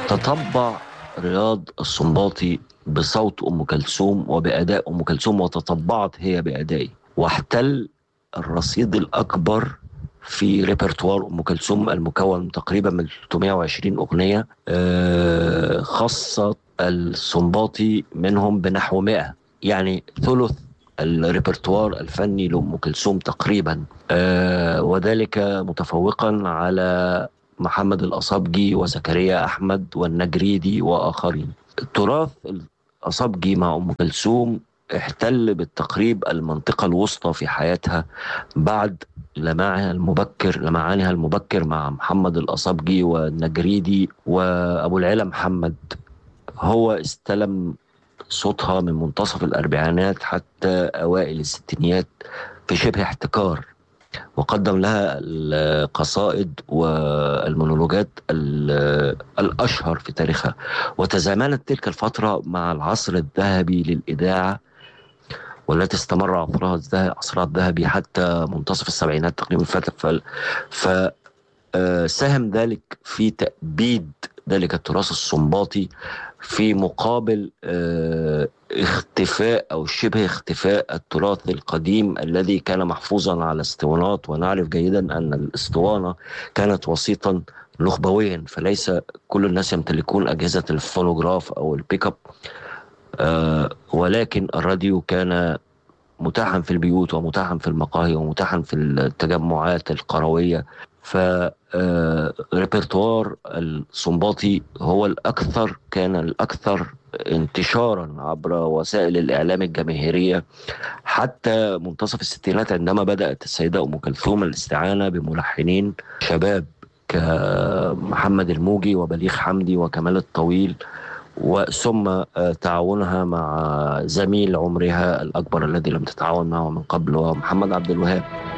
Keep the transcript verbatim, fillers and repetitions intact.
تطبع رياض السنباطي بصوت أم كلثوم وبأداء أم كلثوم، وتطبعت هي بأدائي، واحتل الرصيد الأكبر في ريperتوار أم كلثوم المكون تقريبا من ثلاثمائة وعشرين أغنية، آه، خاصة السنباطي منهم بنحو مئة، يعني ثلث الريperتوار الفني لأم كلثوم تقريبا، آه، وذلك متفوقا على محمد الأصابجي وزكريا أحمد والنجريدي وآخرين. التراث الأصابجي مع أم كلثوم احتل بالتقريب المنطقة الوسطى في حياتها بعد لماعها المبكر لمعانها المبكر مع محمد الأصابجي والنجريدي وأبو العلا محمد. هو استلم صوتها من منتصف الأربعينات حتى أوائل الستينيات في شبه احتكار، وقدم لها القصائد والمونولوجات ال- الأشهر في تاريخها. وتزامنت تلك الفترة مع العصر الذهبي للإذاعة، والتي استمر عصرها الذهبي عصرها الذهبي حتى منتصف السبعينات تقريبا. ف ف- آه، ساهم ذلك في تأبيد ذلك التراث السنباطي في مقابل آه، اختفاء أو شبه اختفاء التراث القديم الذي كان محفوظا على اسطوانات. ونعرف جيدا أن الاسطوانة كانت وسيطا نخبويا، فليس كل الناس يمتلكون أجهزة الفونوغراف أو البيك اب، آه، ولكن الراديو كان متاحا في البيوت ومتاحا في المقاهي ومتاحا في التجمعات القروية. ف آه، ريperتوار السنباطي هو الأكثر كان الأكثر انتشارا عبر وسائل الإعلام الجماهيرية حتى منتصف الستينات، عندما بدأت السيدة أم كلثوم الاستعانة بملحنين شباب كمحمد الموجي وبليغ حمدي وكمال الطويل، وثم آه، تعاونها مع زميل عمرها الأكبر الذي لم تتعاون معه من قبل، ومحمد عبد الوهاب.